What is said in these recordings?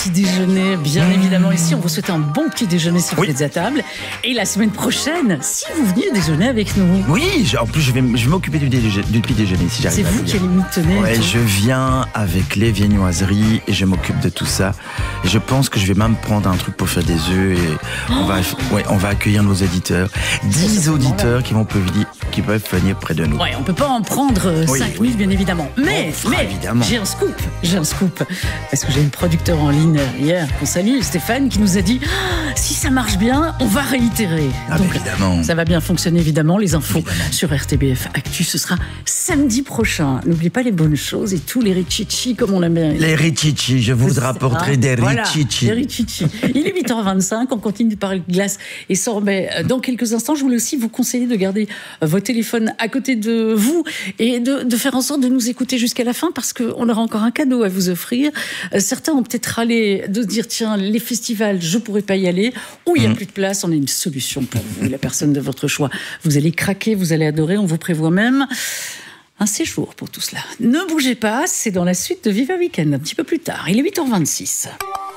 petit déjeuner, bien évidemment. Ici, on vous souhaite un bon petit déjeuner si vous êtes à table. Et la semaine prochaine, si vous veniez déjeuner avec nous. Oui, en plus, je vais m'occuper du petit déjeuner si j'arrive. C'est vous qui allez m'y tenir. Ouais, je viens avec les viennoiseries et je m'occupe de tout ça. Et je pense que je vais même prendre un truc pour faire des œufs et on va accueillir nos auditeurs. 10 auditeurs qui peuvent venir près de nous. Ouais, on peut pas en prendre 5000, bien évidemment. Mais évidemment. J'ai un scoop. Parce que j'ai une producteur en ligne hier qu'on salue, Stéphane, qui nous a dit si ça marche bien, on va réitérer. Donc, évidemment. Ça va bien fonctionner, évidemment. Les infos sur RTBF Actu, ce sera samedi prochain. N'oubliez pas les bonnes choses et tous les richichi, comme on l'aime bien. Les richichi, je vous rapporterai des richichi. Des richichi. Il est 8h25, on continue de parler de glace et sorbet dans quelques instants. Je voulais aussi vous conseiller de garder vos téléphones à côté de vous et de faire en sorte de nous écouter jusqu'à la fin parce qu'on aura encore un cadeau à vous offrir. Certains ont peut-être râlé de se dire tiens, les festivals, je pourrais pas y aller, ou il n'y a plus de place, on a une solution pour vous, la personne de votre choix. Vous allez craquer, vous allez adorer, on vous prévoit même un séjour pour tout cela. Ne bougez pas, c'est dans la suite de Viva Weekend, un petit peu plus tard. Il est 8h26.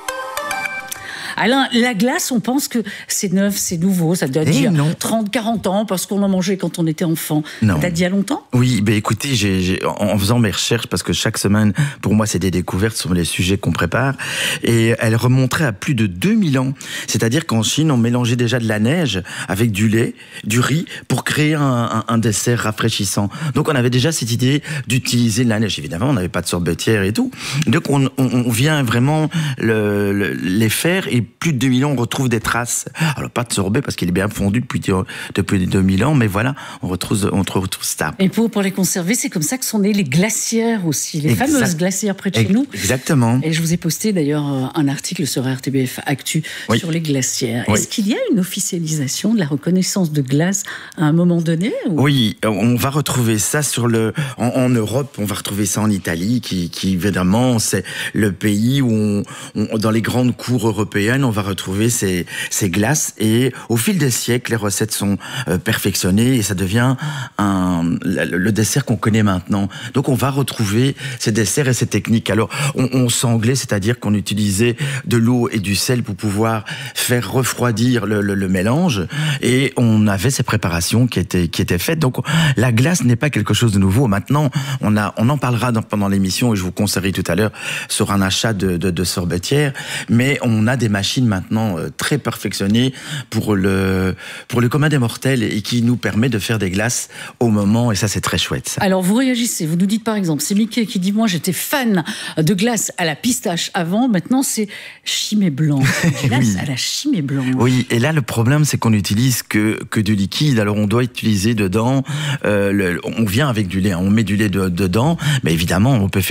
Alain, la glace, on pense que c'est neuf, c'est nouveau, ça date d'il y a 30, 40 ans, parce qu'on en mangeait quand on était enfant. Non. Ça date d'il y a longtemps ? Oui, écoutez, en faisant mes recherches, parce que chaque semaine, pour moi, c'est des découvertes sur les sujets qu'on prépare, et elle remonterait à plus de 2000 ans. C'est-à-dire qu'en Chine, on mélangeait déjà de la neige avec du lait, du riz, pour créer un dessert rafraîchissant. Donc on avait déjà cette idée d'utiliser de la neige. Évidemment, on n'avait pas de sorbetière et tout. Donc on vient vraiment les faire, et plus de 2000 ans, on retrouve des traces. Alors, pas de sorbet, parce qu'il est bien fondu depuis 2000 ans, mais voilà, on retrouve ça. Et pour les conserver, c'est comme ça que sont nées les glacières aussi, les fameuses glacières près de chez nous. Exactement. Et je vous ai posté d'ailleurs un article sur RTBF Actu sur les glacières. Est-ce qu'il y a une officialisation de la reconnaissance de glace à un moment donné Oui, on va retrouver ça en Europe, on va retrouver ça en Italie, qui évidemment, c'est le pays où dans les grandes cours européennes, on va retrouver ces glaces, et au fil des siècles, les recettes sont perfectionnées et ça devient le dessert qu'on connaît maintenant. Donc on va retrouver ces desserts et ces techniques. Alors on sanglait, c'est-à-dire qu'on utilisait de l'eau et du sel pour pouvoir faire refroidir le mélange, et on avait ces préparations qui étaient faites. Donc la glace n'est pas quelque chose de nouveau. Maintenant, on en parlera pendant l'émission, et je vous conseillerai tout à l'heure sur un achat de sorbetière, mais on a des machines maintenant très perfectionnées pour le commun des mortels, et qui nous permet de faire des glaces au moment, et ça c'est très chouette ça. Alors vous réagissez, vous nous dites par exemple, c'est Mickey qui dit moi j'étais fan de glace à la pistache avant, maintenant c'est chimée blanc. Glace à la chimée blanc. Oui, et là le problème c'est qu'on n'utilise que du liquide, alors on doit utiliser dedans, on vient avec du lait, on met du lait dedans, mais évidemment on peut faire